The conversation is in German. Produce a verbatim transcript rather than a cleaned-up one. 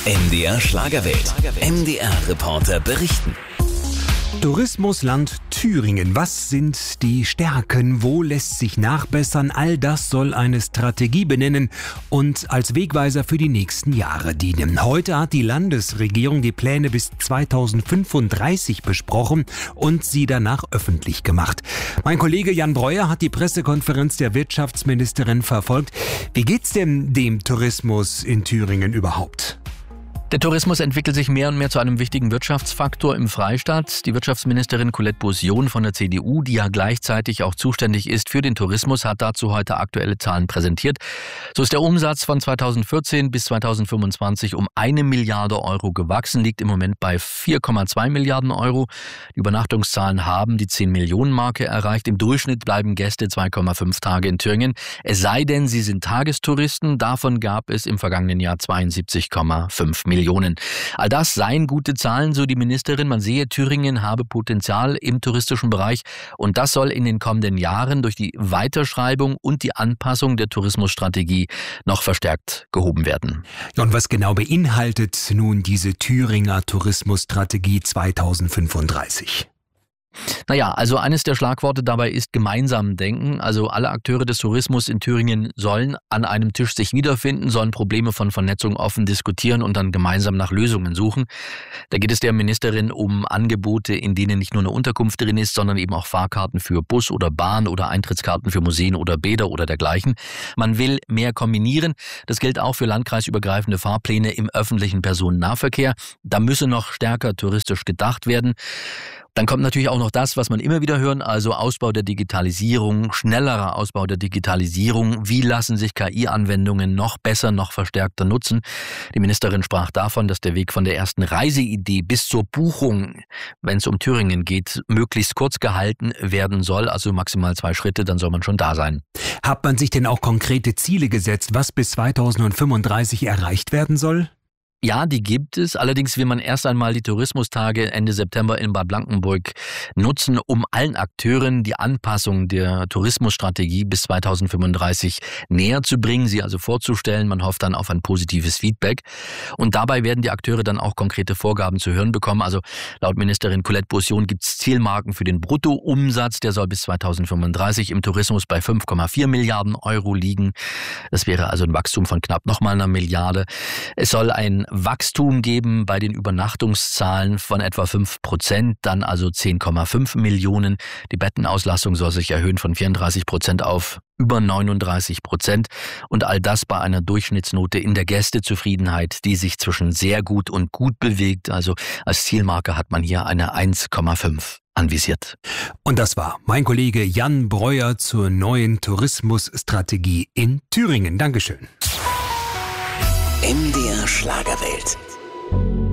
M D R Schlagerwelt. M D R-Reporter berichten. Tourismusland Thüringen. Was sind die Stärken? Wo lässt sich nachbessern? All das soll eine Strategie benennen und als Wegweiser für die nächsten Jahre dienen. Heute hat die Landesregierung die Pläne bis zweitausendfünfunddreißig besprochen und sie danach öffentlich gemacht. Mein Kollege Jan Breuer hat die Pressekonferenz der Wirtschaftsministerin verfolgt. Wie geht's denn dem Tourismus in Thüringen überhaupt? Der Tourismus entwickelt sich mehr und mehr zu einem wichtigen Wirtschaftsfaktor im Freistaat. Die Wirtschaftsministerin Colette Bosion von der C D U, die ja gleichzeitig auch zuständig ist für den Tourismus, hat dazu heute aktuelle Zahlen präsentiert. So ist der Umsatz von zweitausendvierzehn bis zweitausendfünfundzwanzig um eine Milliarde Euro gewachsen, liegt im Moment bei vier Komma zwei Milliarden Euro. Die Übernachtungszahlen haben die zehn Millionen Marke erreicht. Im Durchschnitt bleiben Gäste zwei Komma fünf Tage in Thüringen. Es sei denn, sie sind Tagestouristen. Davon gab es im vergangenen Jahr zweiundsiebzig Komma fünf Millionen. Millionen. All das seien gute Zahlen, so die Ministerin. Man sehe, Thüringen habe Potenzial im touristischen Bereich und das soll in den kommenden Jahren durch die Weiterschreibung und die Anpassung der Tourismusstrategie noch verstärkt gehoben werden. Ja, und was genau beinhaltet nun diese Thüringer Tourismusstrategie zweitausendfünfunddreißig? Naja, also eines der Schlagworte dabei ist gemeinsam denken. Also alle Akteure des Tourismus in Thüringen sollen an einem Tisch sich wiederfinden, sollen Probleme von Vernetzung offen diskutieren und dann gemeinsam nach Lösungen suchen. Da geht es der Ministerin um Angebote, in denen nicht nur eine Unterkunft drin ist, sondern eben auch Fahrkarten für Bus oder Bahn oder Eintrittskarten für Museen oder Bäder oder dergleichen. Man will mehr kombinieren. Das gilt auch für landkreisübergreifende Fahrpläne im öffentlichen Personennahverkehr. Da müsse noch stärker touristisch gedacht werden. Dann kommt natürlich auch noch das, was man immer wieder hören, also Ausbau der Digitalisierung, schnellerer Ausbau der Digitalisierung. Wie lassen sich K I-Anwendungen noch besser, noch verstärkter nutzen? Die Ministerin sprach davon, dass der Weg von der ersten Reiseidee bis zur Buchung, wenn es um Thüringen geht, möglichst kurz gehalten werden soll. Also maximal zwei Schritte, dann soll man schon da sein. Hat man sich denn auch konkrete Ziele gesetzt, was bis zweitausendfünfunddreißig erreicht werden soll? Ja, die gibt es. Allerdings will man erst einmal die Tourismustage Ende September in Bad Blankenburg nutzen, um allen Akteuren die Anpassung der Tourismusstrategie bis zweitausendfünfunddreißig näher zu bringen, sie also vorzustellen. Man hofft dann auf ein positives Feedback. Und dabei werden die Akteure dann auch konkrete Vorgaben zu hören bekommen. Also laut Ministerin Colette Bosion gibt es Zielmarken für den Bruttoumsatz. Der soll bis zweitausendfünfunddreißig im Tourismus bei fünf Komma vier Milliarden Euro liegen. Das wäre also ein Wachstum von knapp nochmal einer Milliarde. Es soll ein Wachstum geben bei den Übernachtungszahlen von etwa fünf Prozent, dann also zehn Komma fünf Millionen. Die Bettenauslastung soll sich erhöhen von vierunddreißig Prozent auf über neununddreißig Prozent und all das bei einer Durchschnittsnote in der Gästezufriedenheit, die sich zwischen sehr gut und gut bewegt. Also als Zielmarke hat man hier eine eins Komma fünf anvisiert. Und das war mein Kollege Jan Breuer zur neuen Tourismusstrategie in Thüringen. Dankeschön. M D R Schlagerwelt.